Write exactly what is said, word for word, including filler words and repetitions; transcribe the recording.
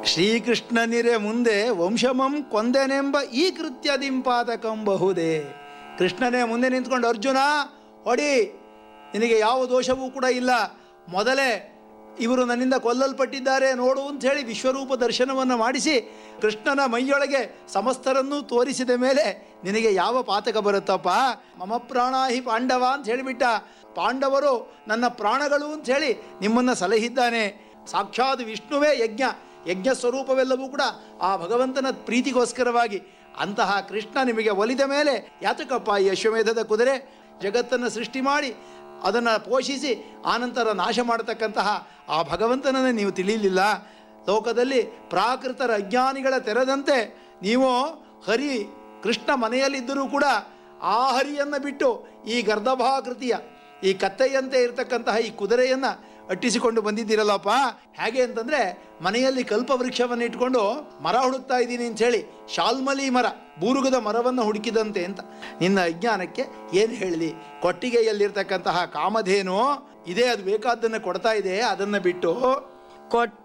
ಶ್ರೀಕೃಷ್ಣನಿರೆ ಮುಂದೆ ವಂಶಮಂ ಕೊಂದೆನೆಂಬ ಈ ಕೃತ್ಯದಿಂಪಾತಕಂ ಬಹುದೇ. ಕೃಷ್ಣನೇ ಮುಂದೆ ನಿಂತ್ಕೊಂಡು, ಅರ್ಜುನ ಹೊಡಿ, ನಿನಗೆ ಯಾವ ದೋಷವೂ ಕೂಡ ಇಲ್ಲ, ಮೊದಲೇ ಇವರು ನನ್ನಿಂದ ಕೊಲ್ಲಲ್ಪಟ್ಟಿದ್ದಾರೆ ನೋಡು ಅಂತ ಹೇಳಿ ವಿಶ್ವರೂಪ ದರ್ಶನವನ್ನು ಮಾಡಿಸಿ ಕೃಷ್ಣನ ಮೈಯೊಳಗೆ ಸಮಸ್ತರನ್ನೂ ತೋರಿಸಿದ ಮೇಲೆ ನಿನಗೆ ಯಾವ ಪಾತಕ ಬರುತ್ತಪ್ಪ? ಮಮ ಪ್ರಾಣಾಹಿ ಪಾಂಡವ ಅಂತ ಹೇಳಿಬಿಟ್ಟ. ಪಾಂಡವರು ನನ್ನ ಪ್ರಾಣಗಳು ಅಂತ ಹೇಳಿ ನಿಮ್ಮನ್ನು ಸಲಹಿದ್ದಾನೆ. ಸಾಕ್ಷಾತ್ ವಿಷ್ಣುವೇ ಯಜ್ಞ, ಯಜ್ಞ ಸ್ವರೂಪವೆಲ್ಲವೂ ಕೂಡ ಆ ಭಗವಂತನ ಪ್ರೀತಿಗೋಸ್ಕರವಾಗಿ. ಅಂತಹ ಕೃಷ್ಣ ನಿಮಗೆ ಒಲಿದ ಮೇಲೆ ಯಾತಕಪ್ಪ ಈ ಅಶ್ವಮೇಧದ ಕುದುರೆ? ಜಗತ್ತನ್ನು ಸೃಷ್ಟಿ ಮಾಡಿ ಅದನ್ನು ಪೋಷಿಸಿ ಆನಂತರ ನಾಶ ಮಾಡತಕ್ಕಂತಹ ಆ ಭಗವಂತನನ್ನು ನೀವು ತಿಳಿಯಲಿಲ್ಲ. ಲೋಕದಲ್ಲಿ ಪ್ರಾಕೃತರ ಅಜ್ಞಾನಿಗಳ ತೆರೆದಂತೆ ನೀವು ಹರಿ ಕೃಷ್ಣ ಮನೆಯಲ್ಲಿದ್ದರೂ ಕೂಡ ಆ ಹರಿಯನ್ನು ಬಿಟ್ಟು ಈ ಗರ್ದಭಾಕೃತಿಯ ಈ ಕತ್ತೆಯಂತೆ ಇರತಕ್ಕಂತಹ ಈ ಕುದುರೆಯನ್ನು ಅಟ್ಟಿಸಿಕೊಂಡು ಬಂದಿದ್ದೀರಲ್ಲಪ್ಪ. ಹೇಗೆ ಅಂತಂದರೆ, ಮನೆಯಲ್ಲಿ ಕಲ್ಪವೃಕ್ಷವನ್ನು ಇಟ್ಕೊಂಡು ಮರ ಹುಡುಕ್ತಾ ಇದ್ದೀನಿ ಅಂಥೇಳಿ ಶಾಲ್ಮಲಿ ಮರ, ಬೂರುಗದ ಮರವನ್ನು ಹುಡುಕಿದಂತೆ ಅಂತ. ನಿನ್ನ ಅಜ್ಞಾನಕ್ಕೆ ಏನು ಹೇಳಲಿ? ಕೊಟ್ಟಿಗೆಯಲ್ಲಿರ್ತಕ್ಕಂತಹ ಕಾಮಧೇನು ಇದೇ, ಅದು ಬೇಕಾದ್ದನ್ನು ಕೊಡ್ತಾ ಇದೆ, ಅದನ್ನು ಬಿಟ್ಟು ಕೊಟ್ಟ